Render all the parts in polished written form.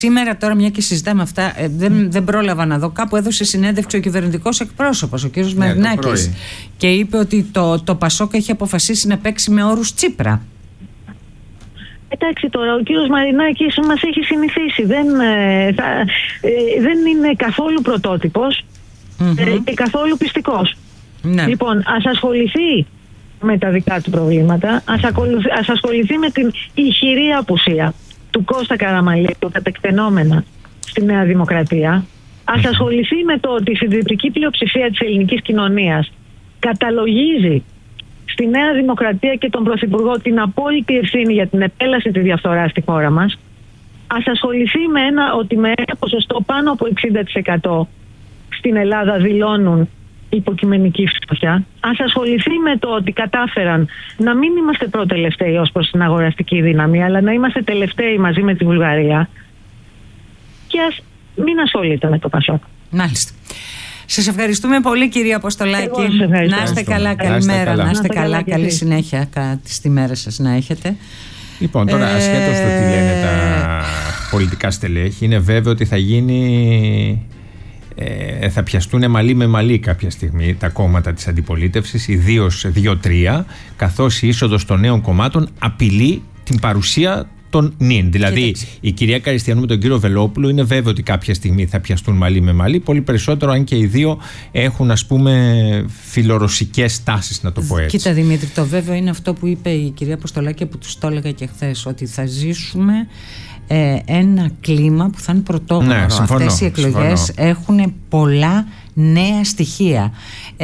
Σήμερα τώρα, μια και συζητάμε αυτά, δεν πρόλαβα να δω. Κάπου έδωσε συνέντευξη ο κυβερνητικός εκπρόσωπος, ο κύριος Μαρινάκης, και είπε ότι το Πασόκ έχει αποφασίσει να παίξει με όρους Τσίπρα. Εντάξει, τώρα ο κύριος Μαρινάκης μας έχει συνηθίσει. Δεν είναι καθόλου πρωτότυπος και καθόλου πιστικός. Ναι. Λοιπόν, ας ασχοληθεί με τα δικά του προβλήματα, ας ασχοληθεί με την ηχηρή απουσία του Κώστα Καραμανλίου τα τεκτενόμενα στη Νέα Δημοκρατία. Ας ασχοληθεί με το ότι η συντριπτική πλειοψηφία της ελληνικής κοινωνίας καταλογίζει στη Νέα Δημοκρατία και τον Πρωθυπουργό την απόλυτη ευθύνη για την επέλαση της διαφθοράς στη χώρα μας. Ας ασχοληθεί ότι με ένα ποσοστό πάνω από 60% στην Ελλάδα δηλώνουν υποκειμενική φτώχεια. Ας ασχοληθεί με το ότι κατάφεραν να μην είμαστε πρώτοι-τελευταίοι ως προς την αγοραστική δύναμη, αλλά να είμαστε τελευταίοι μαζί με τη Βουλγαρία. Και ας μην ασχολείται με το Πασόκ. Μάλιστα. Σας ευχαριστούμε πολύ, κυρία Αποστολάκη. Να είστε καλά, καλημέρα. Να είστε καλά, καλή συνέχεια στη μέρα σας να έχετε. Λοιπόν, τώρα ασχέτως το τι λένε τα πολιτικά στελέχη, είναι βέβαιο ότι θα γίνει... θα πιαστούν μαλλί με μαλλί κάποια στιγμή τα κόμματα της αντιπολίτευσης, ιδίως 2-3, καθώς η είσοδος των νέων κομμάτων απειλεί την παρουσία των νυν. Δηλαδή, η κυρία Καριστιανού με τον κύριο Βελόπουλο είναι βέβαιο ότι κάποια στιγμή θα πιαστούν μαλλί με μαλλί, πολύ περισσότερο αν και οι δύο έχουν, ας πούμε, φιλορωσικές τάσεις, να το πω έτσι. Κοίτα, Δημήτρη, το βέβαιο είναι αυτό που είπε η κυρία Αποστολάκη, που τους το έλεγα και χθες, ότι θα ζήσουμε ένα κλίμα που θα είναι πρωτόγνωρο. Ναι, αυτές οι εκλογές έχουν πολλά νέα στοιχεία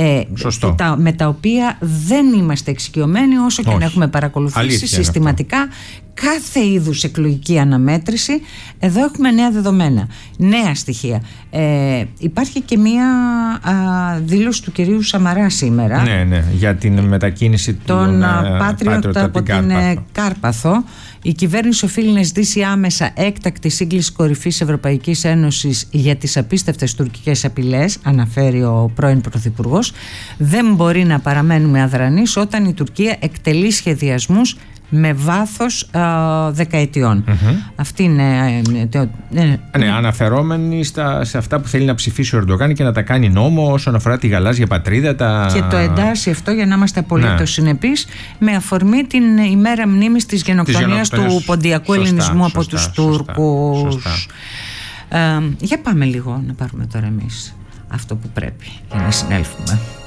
με τα οποία δεν είμαστε εξοικειωμένοι, όσο και να έχουμε παρακολουθήσει συστηματικά κάθε είδους εκλογική αναμέτρηση. Εδώ έχουμε νέα δεδομένα, νέα στοιχεία. Υπάρχει και μία δήλωση του κυρίου Σαμαρά σήμερα, ναι, για την μετακίνηση των Patriot από την Κάρπαθο. Η κυβέρνηση οφείλει να ζητήσει άμεσα έκτακτη σύγκληση κορυφής Ευρωπαϊκής Ένωσης για τις απίστευτες τουρκικές απειλές, αναφέρει ο πρώην Πρωθυπουργός. Δεν μπορεί να παραμένουμε αδρανείς όταν η Τουρκία εκτελεί σχεδιασμούς με βάθος δεκαετιών. Αυτή είναι. Ναι, αναφερόμενοι σε αυτά που θέλει να ψηφίσει ο Ερντογάν και να τα κάνει νόμο όσον αφορά τη γαλάζια πατρίδα. Και το εντάσσει αυτό, για να είμαστε απολύτως συνεπείς, με αφορμή την ημέρα μνήμης της γενοκτονίας του ποντιακού ελληνισμού από τους Τούρκους. Για πάμε λίγο να πάρουμε τώρα εμείς αυτό που πρέπει για να συνέλθουμε.